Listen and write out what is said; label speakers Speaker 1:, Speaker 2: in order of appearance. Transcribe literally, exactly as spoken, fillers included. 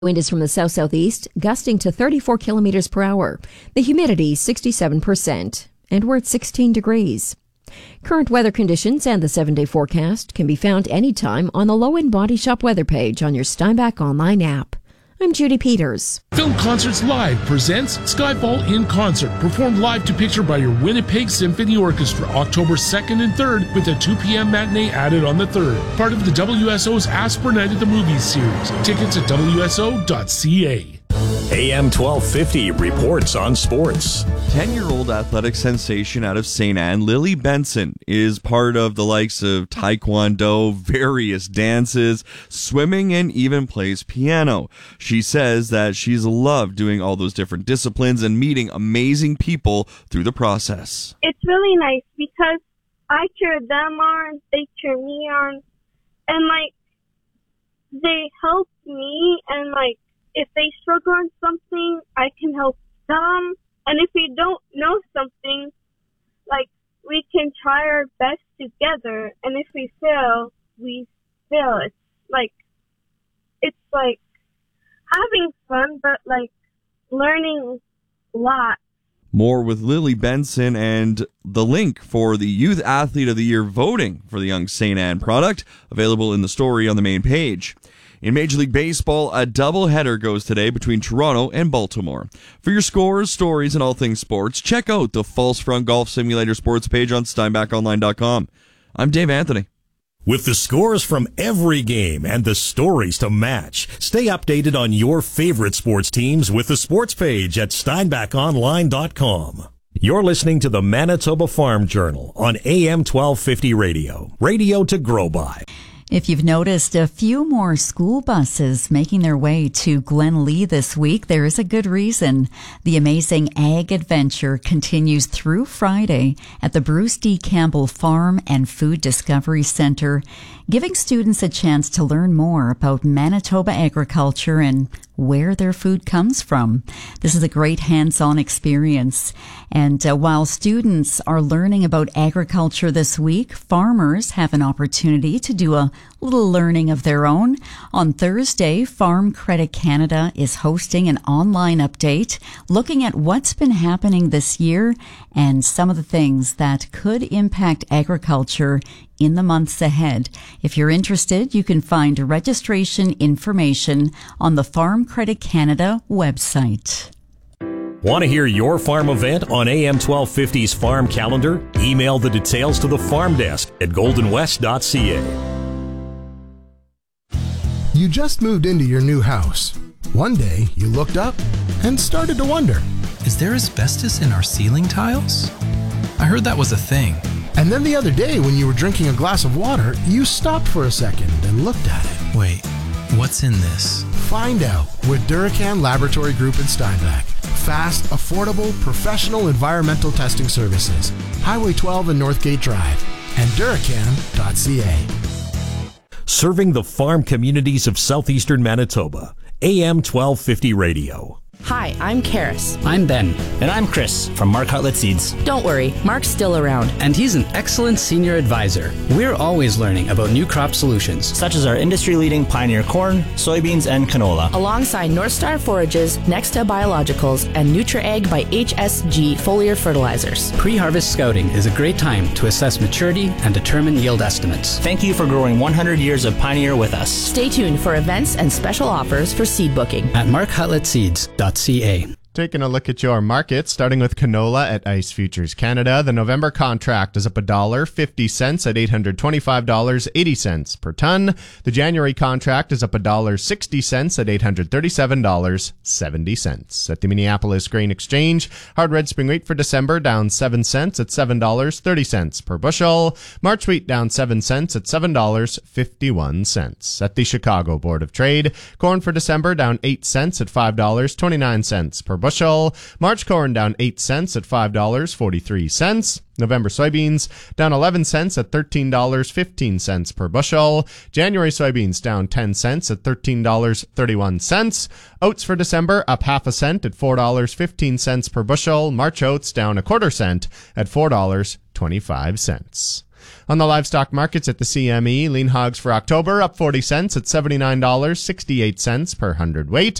Speaker 1: Wind is from the south-southeast, gusting to thirty-four kilometers per hour. The humidity sixty-seven percent, and we're at sixteen degrees. Current weather conditions and the seven-day forecast can be found anytime on the Low End Body Shop weather page on your Steinbach online app. I'm Judy Peters.
Speaker 2: Film Concerts Live presents Skyfall in Concert, performed live to picture by your Winnipeg Symphony Orchestra, October second and third, with a two p.m. matinee added on the third. Part of the W S O's Asper Night at the Movies series. Tickets at W S O dot C A.
Speaker 3: A M twelve fifty reports on sports.
Speaker 4: ten-year-old athletic sensation out of Saint Anne, Lily Benson, is part of the likes of taekwondo, various dances, swimming, and even plays piano. She says that she's loved doing all those different disciplines and meeting amazing people through the process.
Speaker 5: It's really nice because I cheer them on, they cheer me on, and, like, they help me, and, like, if they struggle on something, I can help them. And if we don't know something, like, we can try our best together. And if we fail, we fail. It's like, it's like having fun, but, like, learning a lot.
Speaker 4: More with Lily Benson and the link for the Youth Athlete of the Year voting for the Young Saint Anne product, available in the story on the main page. In Major League Baseball, a doubleheader goes today between Toronto and Baltimore. For your scores, stories, and all things sports, check out the False Front Golf Simulator sports page on Steinbach Online dot com. I'm Dave Anthony.
Speaker 3: With the scores from every game and the stories to match, stay updated on your favorite sports teams with the sports page at Steinbach Online dot com. You're listening to the Manitoba Farm Journal on A M twelve fifty radio. Radio to grow by.
Speaker 6: If you've noticed a few more school buses making their way to Glenlee this week, there is a good reason. The amazing Ag Adventure continues through Friday at the Bruce D. Campbell Farm and Food Discovery Center, giving students a chance to learn more about Manitoba agriculture and where their food comes from. This is a great hands-on experience. And uh, while students are learning about agriculture this week, farmers have an opportunity to do a little learning of their own. On Thursday, Farm Credit Canada is hosting an online update looking at what's been happening this year and some of the things that could impact agriculture in the months ahead. If you're interested, you can find registration information on the Farm Credit Canada website.
Speaker 3: Want to hear your farm event on A M twelve fifty's farm calendar? Email the details to the farm desk at golden west dot c a.
Speaker 7: You just moved into your new house. One day, you looked up and started to wonder,
Speaker 8: is there asbestos in our ceiling tiles? I heard that was a thing.
Speaker 7: And then the other day, when you were drinking a glass of water, you stopped for a second and looked at it.
Speaker 8: Wait, what's in this?
Speaker 7: Find out with Duracan Laboratory Group in Steinbach. Fast, affordable, professional environmental testing services. Highway twelve and Northgate Drive. And Duracan dot c a.
Speaker 3: Serving the farm communities of southeastern Manitoba. A M twelve fifty radio.
Speaker 9: Hi, I'm Karis.
Speaker 10: I'm Ben. And I'm Chris from Mark Hutlett Seeds.
Speaker 9: Don't worry, Mark's still around.
Speaker 10: And he's an excellent senior advisor. We're always learning about new crop solutions,
Speaker 11: such as our industry-leading Pioneer corn, soybeans, and canola.
Speaker 9: Alongside North Star Forages, Nexta Biologicals, and NutriAg by H S G foliar fertilizers.
Speaker 10: Pre-harvest scouting is a great time to assess maturity and determine yield estimates.
Speaker 11: Thank you for growing one hundred years of Pioneer with us.
Speaker 9: Stay tuned for events and special offers for seed booking
Speaker 10: at mark hutlett seeds dot c a.
Speaker 12: Taking a look at your market, starting with canola at Ice Futures Canada. The November contract is up one dollar fifty cents at eight hundred twenty-five dollars and eighty cents per ton. The January contract is up one dollar sixty cents at eight hundred thirty-seven dollars and seventy cents. At the Minneapolis Grain Exchange, hard red spring wheat for December down seven cents at seven dollars and thirty cents per bushel. March wheat down seven cents at seven dollars and fifty-one cents. At the Chicago Board of Trade, corn for December down eight cents at five dollars and twenty-nine cents per bushel. March corn down eight cents at five dollars and forty-three cents. November soybeans down eleven cents at thirteen dollars and fifteen cents per bushel. January soybeans down ten cents at thirteen dollars and thirty-one cents. Oats for December up half a cent at four dollars and fifteen cents per bushel. March oats down a quarter cent at four dollars and twenty-five cents. On the livestock markets at the C M E, lean hogs for October up forty cents at seventy-nine dollars and sixty-eight cents per hundredweight.